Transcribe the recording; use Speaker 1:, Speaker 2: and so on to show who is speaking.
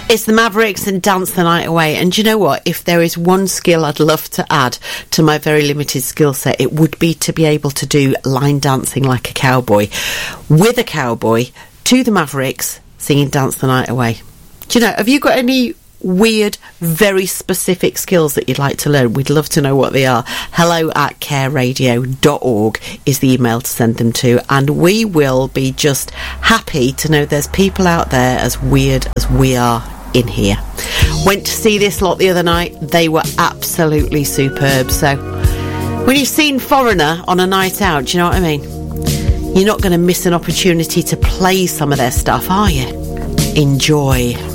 Speaker 1: It's the Mavericks and Dance the Night Away. And do you know what? If there is one skill I'd love to add to my very limited skill set, it would be to be able to do line dancing like a cowboy, with a cowboy, to the Mavericks, singing Dance the Night Away. Do you know, have you got any weird, very specific skills that you'd like to learn? We'd love to know what they are. hello@careradio.org is the email to send them to, and we will be just happy to know there's people out there as weird as we are in here. Went to see this lot the other night. They were absolutely superb. So when you've seen Foreigner on a night out, do you know what I mean? You're not going to miss an opportunity to play some of their stuff, are you? Enjoy.